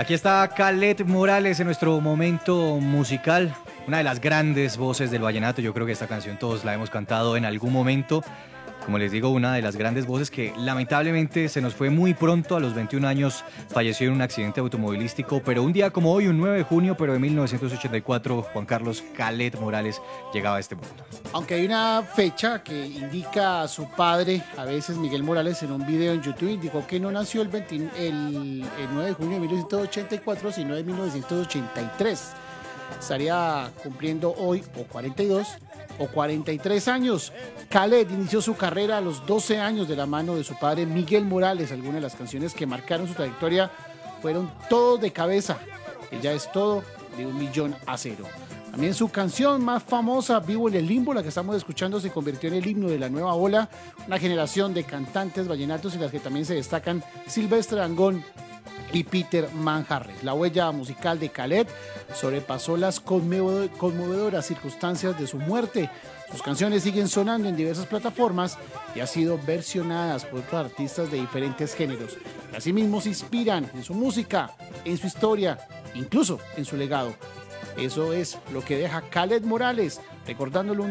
Aquí está Kaleth Morales en nuestro momento musical, una de las grandes voces del vallenato. Yo creo que esta canción todos la hemos cantado en algún momento. Como les digo, una de las grandes voces que lamentablemente se nos fue muy pronto. A los 21 años falleció en un accidente automovilístico, pero un día como hoy, un 9 de junio, pero de 1984, Juan Carlos Kaleth Morales llegaba a este mundo. Aunque hay una fecha que indica a su padre, a veces Miguel Morales, en un video en YouTube, indicó que no nació el 9 de junio de 1984, sino de 1983. Estaría cumpliendo hoy o 42 o 43 años. Kaleth inició su carrera a los 12 años de la mano de su padre Miguel Morales. Algunas de las canciones que marcaron su trayectoria fueron Todo de Cabeza, Ella es Todo, de 1.000.000 a 0. También su canción más famosa, Vivo en el Limbo, la que estamos escuchando, se convirtió en el himno de la nueva ola, una generación de cantantes vallenatos en las que también se destacan Silvestre Dangond y Peter Manjarres. La huella musical de Kaleth sobrepasó las conmovedoras circunstancias de su muerte. Sus canciones siguen sonando en diversas plataformas y han sido versionadas por otros artistas de diferentes géneros. Asimismo se inspiran en su música, en su historia, incluso en su legado. Eso es lo que deja Kaleth Morales, recordándolo un